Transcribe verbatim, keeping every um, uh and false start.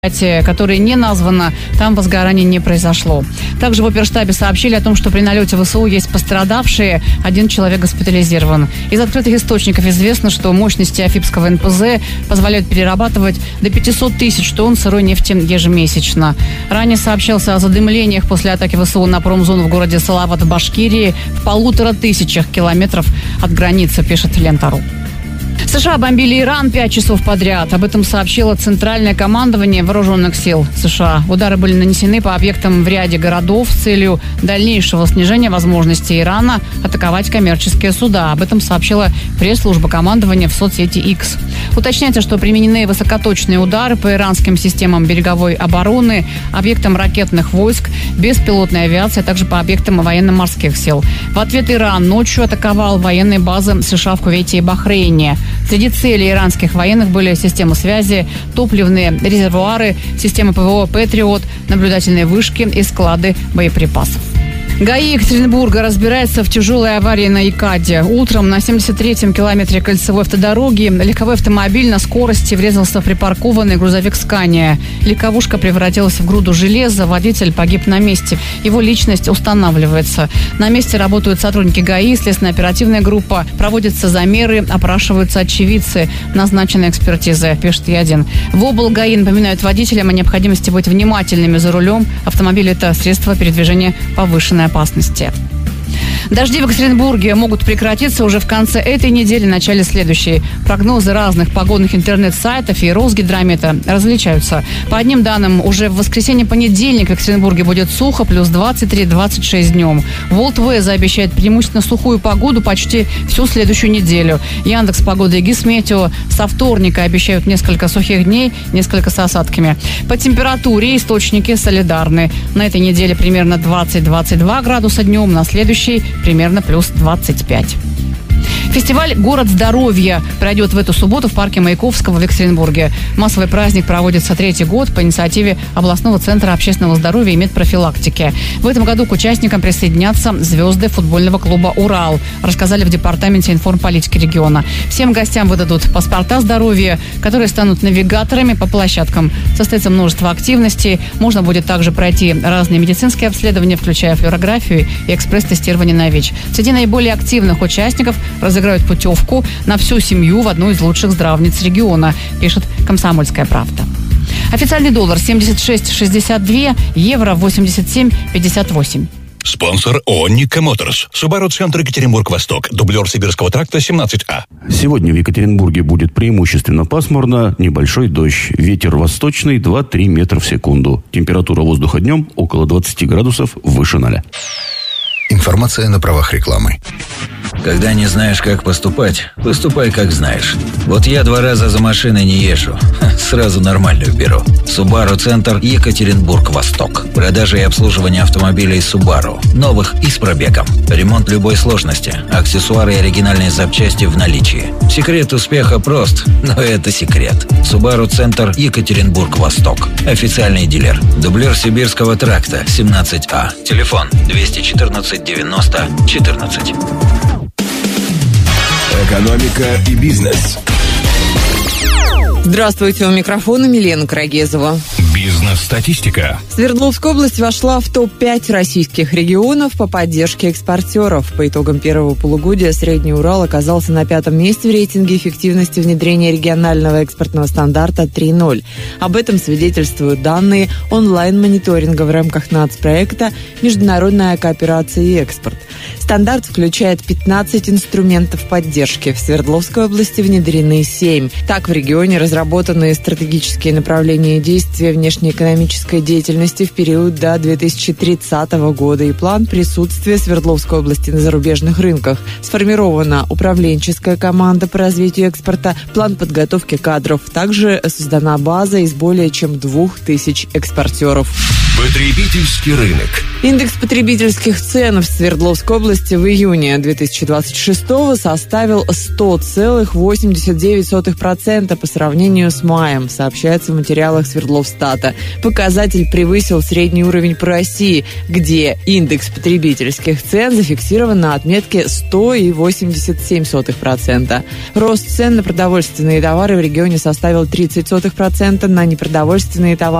которое не названо, там возгорание не произошло. Также в оперштабе сообщили о том, что при налете ВСУ есть пострадавшие, один человек госпитализирован. Из открытых источников известно, что мощности Афипского эн пэ зэ позволяют перерабатывать до пятьсот тысяч тонн сырой нефти ежемесячно. Ранее сообщался о задымлениях после атаки ВСУ на промзону в городе Салават в Башкирии в полутора тысячах километров от границы, пишет Лента.ру. США бомбили Иран пять часов подряд. Об этом сообщило Центральное командование Вооруженных сил США. Удары были нанесены по объектам в ряде городов с целью дальнейшего снижения возможности Ирана атаковать коммерческие суда. Об этом сообщила пресс-служба командования в соцсети X. Уточняется, что применены высокоточные удары по иранским системам береговой обороны, объектам ракетных войск, беспилотной авиации, а также по объектам военно-морских сил. В ответ Иран ночью атаковал военные базы США в Кувейте и Бахрейне. Среди целей иранских военных были системы связи, топливные резервуары, системы ПВО «Патриот», наблюдательные вышки и склады боеприпасов. ГАИ Екатеринбурга разбирается в тяжелой аварии на Икаде. Утром на семьдесят третьем километре кольцевой автодороги легковой автомобиль на скорости врезался в припаркованный грузовик «Скания». Легковушка превратилась в груду железа, водитель погиб на месте. Его личность устанавливается. На месте работают сотрудники ГАИ, следственно-оперативная группа. Проводятся замеры, опрашиваются очевидцы. Назначена экспертиза, пишет И один. В обл. ГАИ напоминают водителям о необходимости быть внимательными за рулем. Автомобиль – это средство передвижения повышенной опасности. Дожди в Екатеринбурге могут прекратиться уже в конце этой недели, начале следующей. Прогнозы разных погодных интернет-сайтов и Росгидромета различаются. По одним данным, уже в воскресенье-понедельник в Екатеринбурге будет сухо, плюс двадцать три - двадцать шесть днем. Волтвеза обещает преимущественно сухую погоду почти всю следующую неделю. Яндекс.Погода и Гисметео со вторника обещают несколько сухих дней, несколько с осадками. По температуре источники солидарны. На этой неделе примерно двадцать - двадцать два градуса днем, на следующей примерно плюс двадцать пять. Фестиваль «Город здоровья» пройдет в эту субботу в парке Маяковского в Екатеринбурге. Массовый праздник проводится третий год по инициативе областного центра общественного здоровья и медпрофилактики. В этом году к участникам присоединятся звезды футбольного клуба «Урал», рассказали в департаменте информполитики региона. Всем гостям выдадут паспорта здоровья, которые станут навигаторами по площадкам. Состоится множество активностей. Можно будет также пройти разные медицинские обследования, включая флюорографию и экспресс-тестирование на ВИЧ. Среди наиболее активных участников разыграют путевку на всю семью в одну из лучших здравниц региона, пишет «Комсомольская правда». Официальный доллар семьдесят шесть шестьдесят два, евро восемьдесят семь пятьдесят восемь. Спонсор ООО «Ника Моторс». Субару-центр Екатеринбург-Восток. Дублер Сибирского тракта семнадцать А. Сегодня в Екатеринбурге будет преимущественно пасмурно, небольшой дождь. Ветер восточный два-три метра в секунду. Температура воздуха днем около двадцати градусов выше ноля. Информация на правах рекламы. Когда не знаешь, как поступать, поступай, как знаешь. Вот я два раза за машиной не езжу. Сразу нормальную беру. Субару-центр Екатеринбург-Восток. Продажа и обслуживание автомобилей Subaru. Новых и с пробегом. Ремонт любой сложности. Аксессуары и оригинальные запчасти в наличии. Секрет успеха прост, но это секрет. Субару-центр Екатеринбург-Восток. Официальный дилер. Дублер Сибирского тракта семнадцать А. Телефон двести четырнадцать девяносто четырнадцать. Экономика и бизнес. Здравствуйте, у микрофона Милена Карагезова. Бизнес-статистика. Свердловская область вошла в топ пять российских регионов по поддержке экспортеров. По итогам первого полугодия Средний Урал оказался на пятом месте в рейтинге эффективности внедрения регионального экспортного стандарта три ноль. Об этом свидетельствуют данные онлайн-мониторинга в рамках нацпроекта «Международная кооперация и экспорт». Стандарт включает пятнадцать инструментов поддержки. В Свердловской области внедрены семь. Так, в регионе разработаны стратегические направления действия внешнеэкономической деятельности в период до две тысячи тридцатого года и план присутствия Свердловской области на зарубежных рынках. Сформирована управленческая команда по развитию экспорта, план подготовки кадров. Также создана база из более чем двух тысяч экспортеров. Потребительский рынок. Индекс потребительских цен в Свердловской области в июне две тысячи двадцать шестого составил сто целых восемьдесят девять сотых процента по сравнению сравнению с маем, сообщается в материалах Свердловстата. Показатель превысил средний уровень по России, где индекс потребительских цен зафиксирован на отметке сто и восемьдесят семь сотых процента. Рост цен на продовольственные товары в регионе составил тридцать сотых процента, на непродовольственные товары